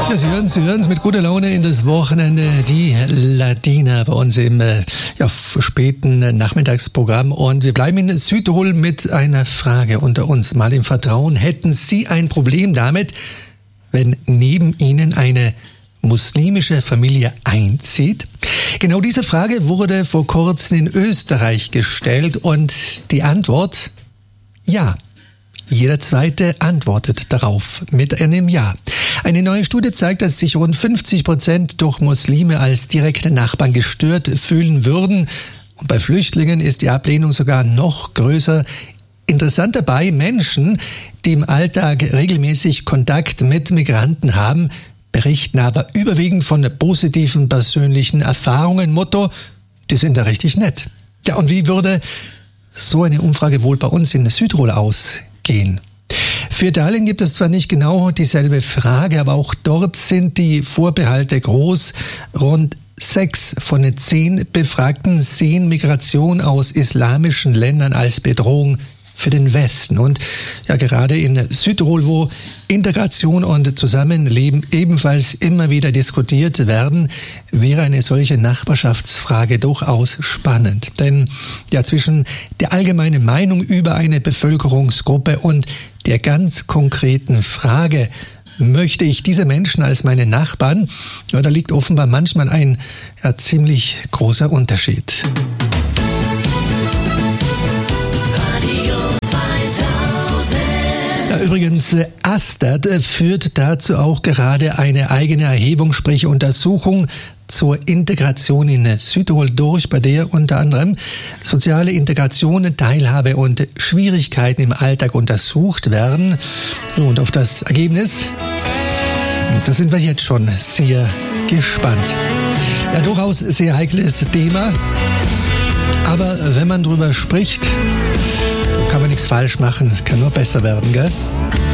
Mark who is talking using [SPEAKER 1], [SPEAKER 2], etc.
[SPEAKER 1] Ja, Sie hören's mit guter Laune in das Wochenende. Die Ladina bei uns im späten Nachmittagsprogramm. Und wir bleiben in Südtirol mit einer Frage unter uns. Mal im Vertrauen, hätten Sie ein Problem damit, wenn neben Ihnen eine muslimische Familie einzieht? Genau diese Frage wurde vor kurzem in Österreich gestellt und die Antwort: ja. Jeder Zweite antwortet darauf mit einem Ja. Eine neue Studie zeigt, dass sich rund 50% durch Muslime als direkte Nachbarn gestört fühlen würden. Und bei Flüchtlingen ist die Ablehnung sogar noch größer. Interessant dabei, Menschen, die im Alltag regelmäßig Kontakt mit Migranten haben, berichten aber überwiegend von positiven persönlichen Erfahrungen. Motto: die sind da richtig nett. Ja, und wie würde so eine Umfrage wohl bei uns in Südtirol ausgehen? Für Italien gibt es zwar nicht genau dieselbe Frage, aber auch dort sind die Vorbehalte groß. Rund 6 von den 10 Befragten sehen Migration aus islamischen Ländern als Bedrohung für den Westen. Und ja, gerade in Südtirol, wo Integration und Zusammenleben ebenfalls immer wieder diskutiert werden, wäre eine solche Nachbarschaftsfrage durchaus spannend. Denn ja, zwischen der allgemeinen Meinung über eine Bevölkerungsgruppe und der ganz konkreten Frage, möchte ich diese Menschen als meine Nachbarn, ja, da liegt offenbar manchmal ein ziemlich großer Unterschied. Übrigens, Astat führt dazu auch gerade eine eigene Erhebung, sprich Untersuchung zur Integration in Südtirol durch, bei der unter anderem soziale Integration, Teilhabe und Schwierigkeiten im Alltag untersucht werden. Und auf das Ergebnis, da sind wir jetzt schon sehr gespannt. Ja, durchaus sehr heikles Thema, aber wenn man drüber spricht, kann man nichts falsch machen, kann nur besser werden, gell?